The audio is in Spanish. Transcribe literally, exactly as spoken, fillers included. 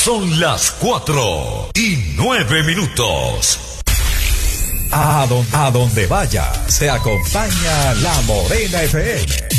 Son las cuatro y nueve minutos. A donde, a donde vaya, se acompaña La Morena F M.